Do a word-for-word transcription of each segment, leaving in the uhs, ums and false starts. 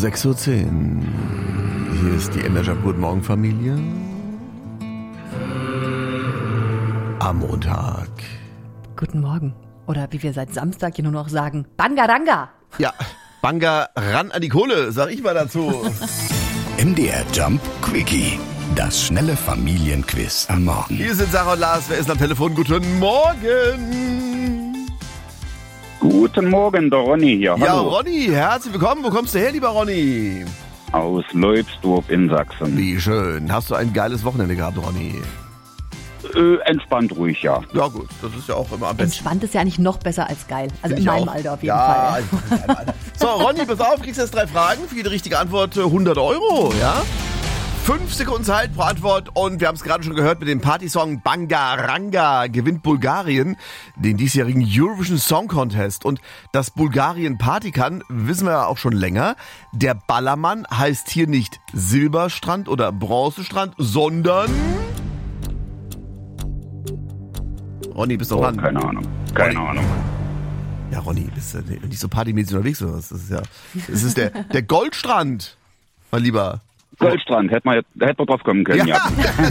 sechs Uhr zehn. Hier ist die Energy Guten Morgen Familie. Am Montag. Guten Morgen. Oder wie wir seit Samstag hier nur noch sagen, Bangaranga. Ja, Banga ran an die Kohle, sag ich mal dazu. M D R Jump Quickie. Das schnelle Familienquiz am Morgen. Hier sind Sarah und Lars. Wer ist am Telefon? Guten Morgen. Guten Morgen, der Ronny hier. Ja, Hallo. Ronny, herzlich willkommen. Wo kommst du her, lieber Ronny? Aus Leubsdorf in Sachsen. Wie schön. Hast du ein geiles Wochenende gehabt, Ronny? Äh, entspannt ruhig, ja. Ja gut, das ist ja auch immer am besten. Entspannt ist ja eigentlich noch besser als geil. Also in Ich meinem auch. Alter auf jeden ja, Fall. in meinem Alter. So, Ronny, pass auf, kriegst jetzt drei Fragen. Für jede richtige Antwort äh, hundert Euro, ja? Fünf Sekunden Zeit pro Antwort und wir haben es gerade schon gehört mit dem Partysong Bangaranga gewinnt Bulgarien den diesjährigen Eurovision Song Contest. Und dass Bulgarien Party kann, wissen wir ja auch schon länger. Der Ballermann heißt hier nicht Silberstrand oder Bronzestrand, sondern... Ronny, bist du Oh, dran? keine Ahnung. Keine Ronny. Ahnung. Ja, Ronny, bist du nicht so partymäßig unterwegs oder was? Das ist ja, das ist der, der Goldstrand, mein Lieber. Goldstrand, hätte man, jetzt- da hätte man drauf kommen können, ja.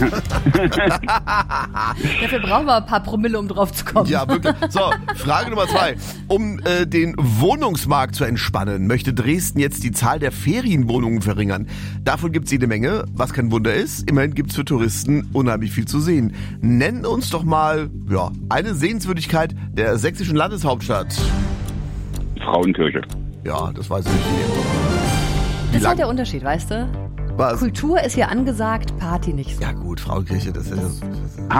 Dafür brauchen wir ein paar Promille, um drauf zu kommen. Ja, wirklich. So, Frage Nummer zwei. Um äh, den Wohnungsmarkt zu entspannen, möchte Dresden jetzt die Zahl der Ferienwohnungen verringern. Davon gibt's jede Menge, was kein Wunder ist. Immerhin gibt's für Touristen unheimlich viel zu sehen. Nenn uns doch mal ja, eine Sehenswürdigkeit der sächsischen Landeshauptstadt. Frauenkirche. Ja, das weiß ich nicht. Das ist lang- halt der Unterschied, weißt du? Was? Kultur ist hier angesagt, Party nicht so. Ja gut, Frauenkirche, das ist ja... Das ist